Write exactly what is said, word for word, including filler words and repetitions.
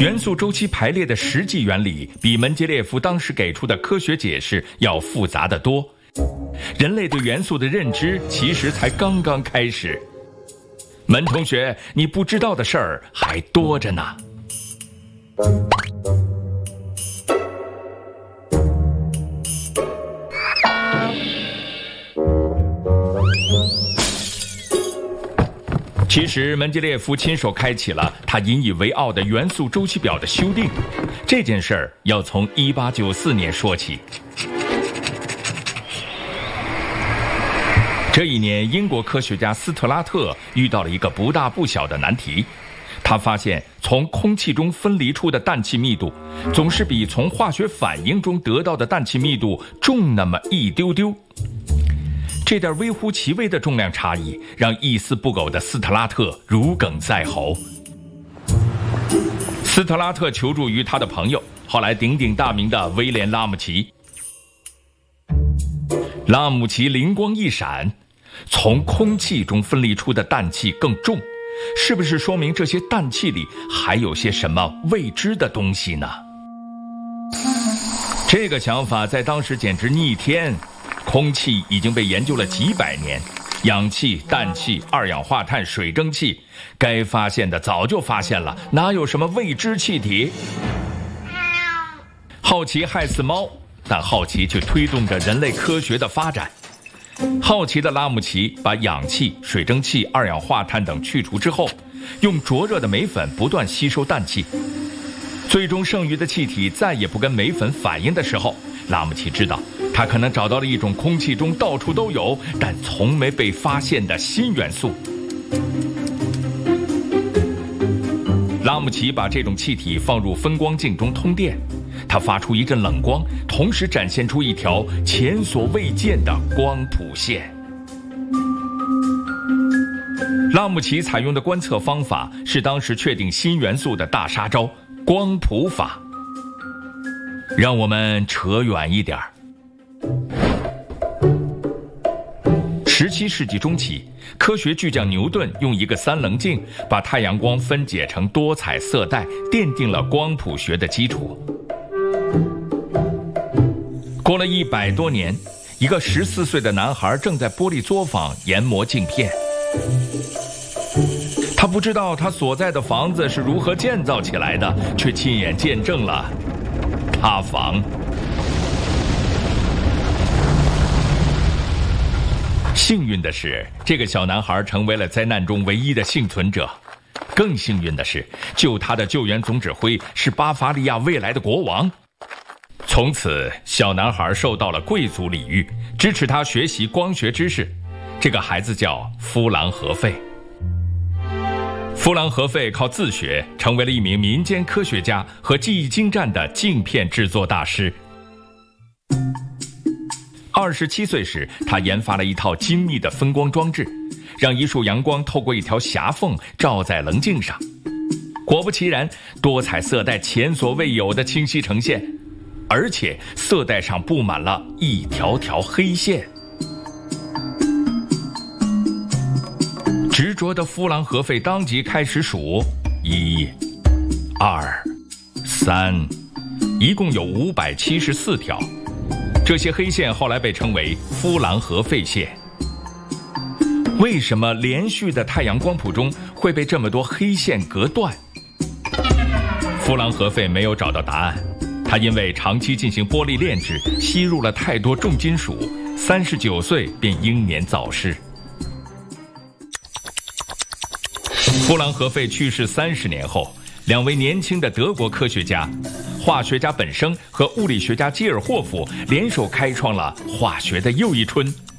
元素周期排列的实际原理比门捷列夫当时给出的科学解释要复杂得多。人类对元素的认知其实才刚刚开始。门同学，你不知道的事儿还多着呢。其实门捷列夫亲手开启了他引以为傲的元素周期表的修订，这件事儿要从一八九四年说起。这一年，英国科学家斯特拉特遇到了一个不大不小的难题。他发现从空气中分离出的氮气密度总是比从化学反应中得到的氮气密度重那么一丢丢。这点微乎其微的重量差异让一丝不苟的斯特拉特如鲠在喉。斯特拉特求助于他的朋友，后来鼎鼎大名的威廉·拉姆齐。拉姆齐灵光一闪，从空气中分离出的氮气更重，是不是说明这些氮气里还有些什么未知的东西呢？这个想法在当时简直逆天。空气已经被研究了几百年，氧气、氮气、二氧化碳、水蒸气，该发现的早就发现了，哪有什么未知气体？好奇害死猫，但好奇却推动着人类科学的发展。好奇的拉姆齐把氧气、水蒸气、二氧化碳等去除之后，用灼热的煤粉不断吸收氮气，最终剩余的气体再也不跟煤粉反应的时候，拉姆齐知道他可能找到了一种空气中到处都有但从没被发现的新元素。拉姆齐把这种气体放入分光镜中通电，它发出一阵冷光，同时展现出一条前所未见的光谱线。拉姆齐采用的观测方法是当时确定新元素的大杀招——光谱法。让我们扯远一点。十七世纪中期，科学巨匠牛顿用一个三棱镜把太阳光分解成多彩色带，奠定了光谱学的基础。过了一百多年，一个十四岁的男孩正在玻璃作坊研磨镜片。他不知道他所在的房子是如何建造起来的，却亲眼见证了塌房。幸运的是，这个小男孩成为了灾难中唯一的幸存者。更幸运的是，救他的救援总指挥是巴伐利亚未来的国王。从此，小男孩受到了贵族礼遇，支持他学习光学知识。这个孩子叫夫朗和费。夫朗和费靠自学成为了一名民间科学家和技艺精湛的镜片制作大师。二十七岁时，他研发了一套精密的分光装置，让一束阳光透过一条狭缝照在棱镜上。果不其然，多彩色带前所未有的清晰呈现，而且色带上布满了一条条黑线。执着的夫朗和费当即开始数，一、二、三，一共有五百七十四条。这些黑线后来被称为夫朗和费线。为什么连续的太阳光谱中会被这么多黑线隔断？夫朗和费没有找到答案。他因为长期进行玻璃炼制，吸入了太多重金属，三十九岁便英年早逝。夫朗和费去世三十年后，两位年轻的德国科学家，化学家本生和物理学家基尔霍夫联手开创了化学的又一春。